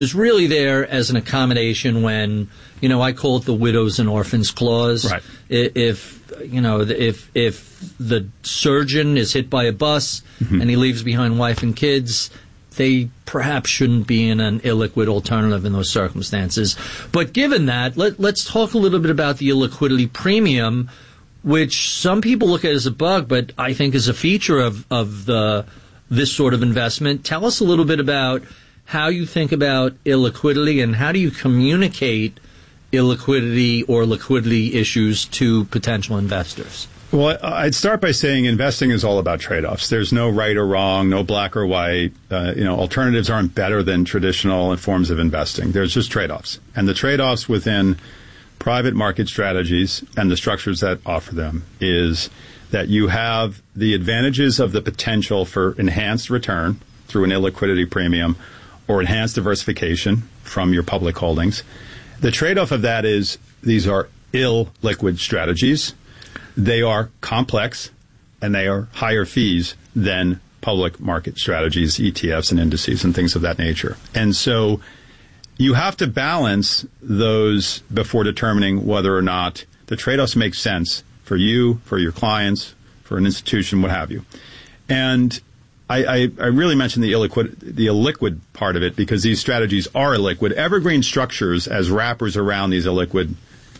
is really there as an accommodation when, I call it the widows and orphans clause. Right. If the surgeon is hit by a bus and he leaves behind wife and kids, they perhaps shouldn't be in an illiquid alternative in those circumstances. But given that, let's talk a little bit about the illiquidity premium, which some people look at as a bug, but I think is a feature of this sort of investment. Tell us a little bit about how you think about illiquidity and how do you communicate illiquidity or liquidity issues to potential investors. Well, I'd start by saying investing is all about trade-offs. There's no right or wrong, no black or white. Alternatives aren't better than traditional forms of investing. There's just trade-offs. And the trade-offs within private market strategies and the structures that offer them is that you have the advantages of the potential for enhanced return through an illiquidity premium or enhanced diversification from your public holdings. The trade-off of that is these are illiquid strategies. They are complex, and they are higher fees than public market strategies, ETFs and indices and things of that nature. And so you have to balance those before determining whether or not the trade-offs make sense for you, for your clients, for an institution, what have you. And I really mentioned the illiquid part of it because these strategies are illiquid. Evergreen structures as wrappers around these illiquid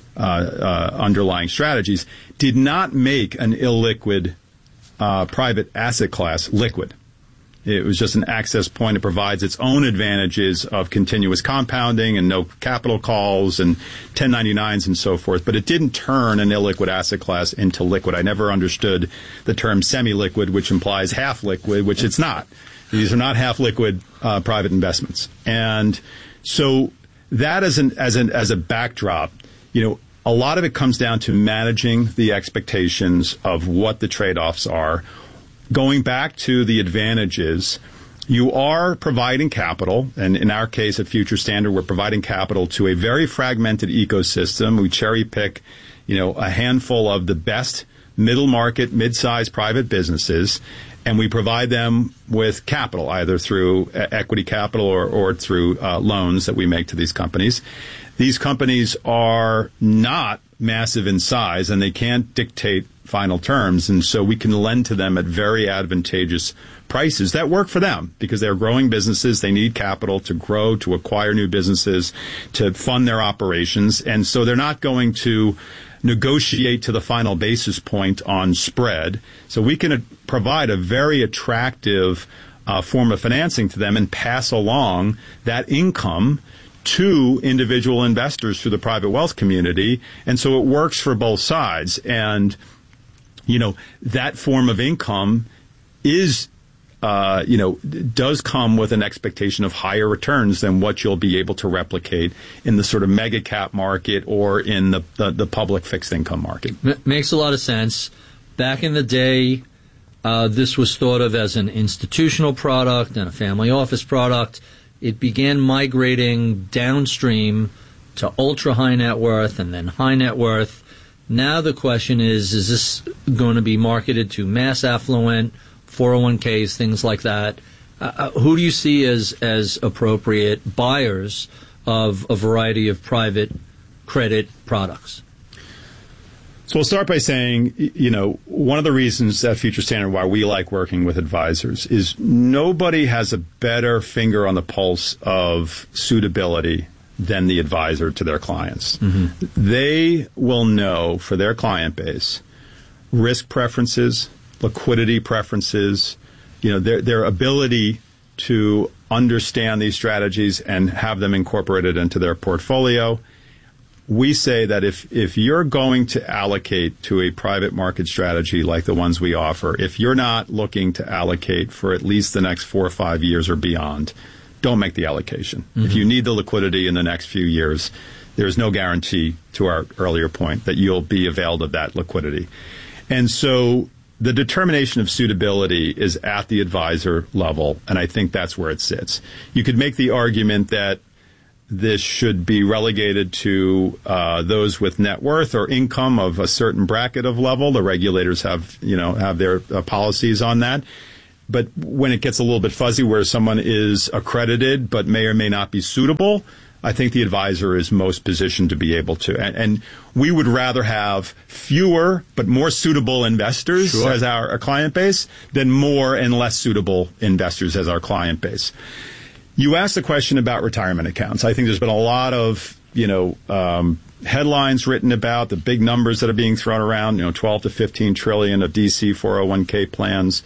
underlying strategies did not make an illiquid private asset class liquid. It was just an access point. It provides its own advantages of continuous compounding and no capital calls and 1099s and so forth, but it didn't turn an illiquid asset class into liquid. I never understood the term semi-liquid, which implies half liquid, which it's not. These are not half liquid private investments. And so that as a backdrop, a lot of it comes down to managing the expectations of what the trade-offs are. Going back to the advantages, you are providing capital, and in our case at Future Standard, we're providing capital to a very fragmented ecosystem. We cherry pick, a handful of the best middle market, mid-sized private businesses, and we provide them with capital, either through equity capital or through loans that we make to these companies. These companies are not massive in size, and they can't dictate final terms, and so we can lend to them at very advantageous prices that work for them because they're growing businesses. They need capital to grow, to acquire new businesses, to fund their operations, and so they're not going to negotiate to the final basis point on spread. So we can provide a very attractive form of financing to them and pass along that income to individual investors through the private wealth community. And so it works for both sides. And, that form of income is, does come with an expectation of higher returns than what you'll be able to replicate in the sort of mega cap market or in the public fixed income market. Makes a lot of sense. Back in the day, this was thought of as an institutional product and a family office product. It began migrating downstream to ultra high net worth and then high net worth. Now the question is this going to be marketed to mass affluent, 401ks, things like that? Who do you see as appropriate buyers of a variety of private credit products? So we'll start by saying, one of the reasons at Future Standard why we like working with advisors is nobody has a better finger on the pulse of suitability than the advisor to their clients. Mm-hmm. They will know for their client base risk preferences, liquidity preferences, their ability to understand these strategies and have them incorporated into their portfolio. We say that if you're going to allocate to a private market strategy like the ones we offer, if you're not looking to allocate for at least the next 4 or 5 years or beyond, don't make the allocation. Mm-hmm. If you need the liquidity in the next few years, there's no guarantee, to our earlier point, that you'll be availed of that liquidity. And so the determination of suitability is at the advisor level, and I think that's where it sits. You could make the argument that this should be relegated to those with net worth or income of a certain bracket of level. The regulators have their policies on that. But when it gets a little bit fuzzy where someone is accredited but may or may not be suitable, I think the advisor is most positioned to be able to. And we would rather have fewer but more suitable investors as our client base than more and less suitable investors as our client base. You asked the question about retirement accounts. I think there's been a lot of, headlines written about the big numbers that are being thrown around, 12 to 15 trillion of DC 401k plans.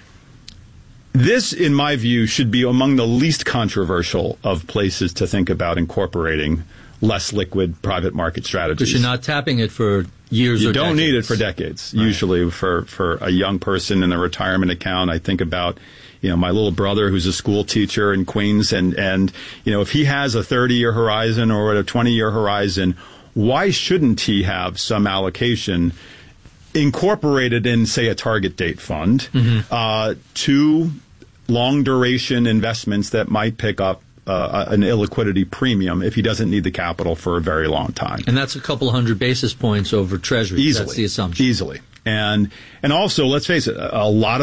This, in my view, should be among the least controversial of places to think about incorporating less liquid private market strategies. Because you're not tapping it for years or decades. You don't need it for decades. Right. Usually for a young person in a retirement account, I think about my little brother who's a school teacher in Queens, and if he has a 30-year horizon or a 20-year horizon, why shouldn't he have some allocation incorporated in, say, a target date fund to long-duration investments that might pick up an illiquidity premium if he doesn't need the capital for a very long time? And that's a couple hundred basis points over Treasury. Easily. That's the assumption. Easily. And also, let's face it, a lot of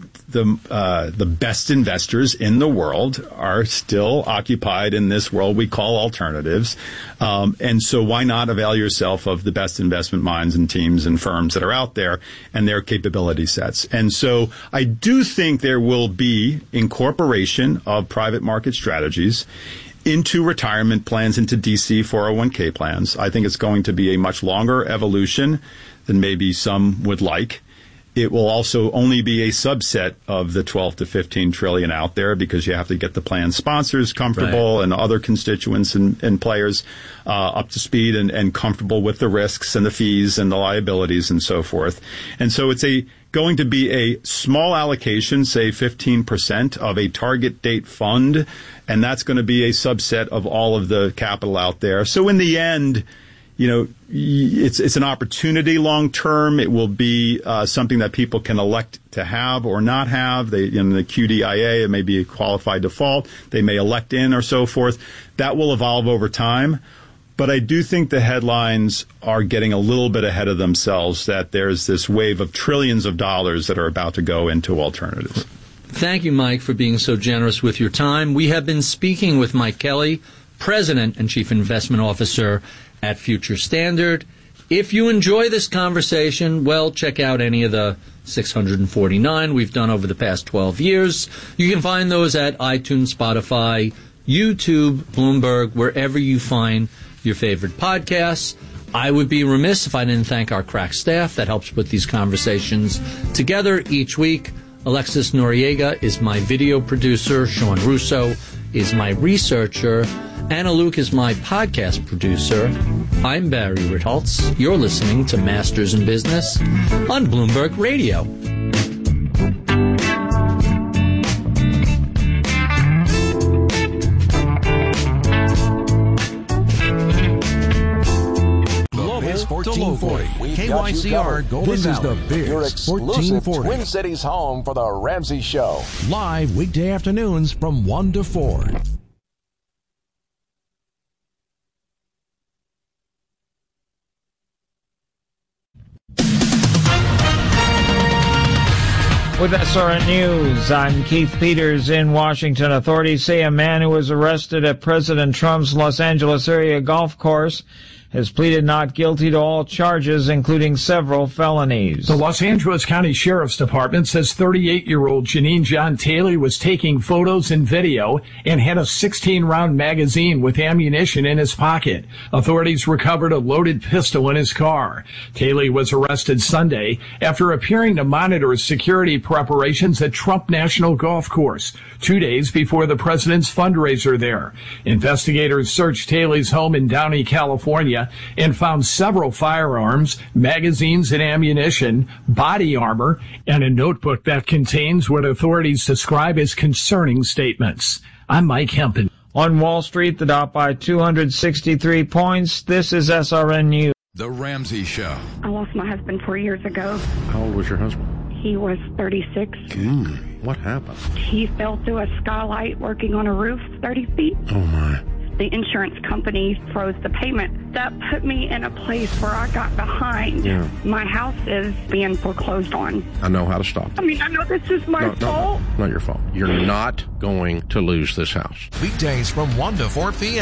the best investors in the world are still occupied in this world we call alternatives. And so why not avail yourself of the best investment minds and teams and firms that are out there and their capability sets? And so I do think there will be incorporation of private market strategies into retirement plans, into DC 401k plans. I think it's going to be a much longer evolution than maybe some would like. It will also only be a subset of the 12 to 15 trillion out there because you have to get the plan sponsors comfortable and other constituents and players up to speed and comfortable with the risks and the fees and the liabilities and so forth. And so it's going to be a small allocation, say 15% of a target date fund, and that's going to be a subset of all of the capital out there. So in the end, it's an opportunity long term. It will be something that people can elect to have or not have. In the QDIA, it may be a qualified default. They may elect in or so forth. That will evolve over time. But I do think the headlines are getting a little bit ahead of themselves, that there's this wave of trillions of dollars that are about to go into alternatives. Thank you, Mike, for being so generous with your time. We have been speaking with Mike Kelly, President and Chief Investment Officer at Future Standard. If you enjoy this conversation, well, check out any of the 649 we've done over the past 12 years. You can find those at iTunes, Spotify, YouTube, Bloomberg, wherever you find your favorite podcasts. I would be remiss if I didn't thank our crack staff that helps put these conversations together each week. Alexis Noriega is my video producer. Sean Russo is my researcher. Anna Luke is my podcast producer. I'm Barry Ritholtz. You're listening to Masters in Business on Bloomberg Radio. Global 1440. KYCR Golden Valley. This is the Biz your exclusive 1440. Twin Cities home for the Ramsey Show. Live weekday afternoons from 1 to 4. With SRN News, I'm Keith Peters in Washington. Authorities say a man who was arrested at President Trump's Los Angeles area golf course has pleaded not guilty to all charges, including several felonies. The Los Angeles County Sheriff's Department says 38-year-old Janine John Taylor was taking photos and video and had a 16-round magazine with ammunition in his pocket. Authorities recovered a loaded pistol in his car. Taylor was arrested Sunday after appearing to monitor security preparations at Trump National Golf Course, 2 days before the president's fundraiser there. Investigators searched Taylor's home in Downey, California, and found several firearms, magazines and ammunition, body armor, and a notebook that contains what authorities describe as concerning statements. I'm Mike Hempen. On Wall Street, the Dow by 263 points. This is SRN News. The Ramsey Show. I lost my husband 4 years ago. How old was your husband? He was 36. What happened? He fell through a skylight working on a roof 30 feet. Oh, my. the insurance company froze the payment. That put me in a place where I got behind. Yeah. My house is being foreclosed on. I know how to stop it. I mean, I know this is my fault. Not your fault. You're not going to lose this house. Weekdays from 1 to 4 p.m.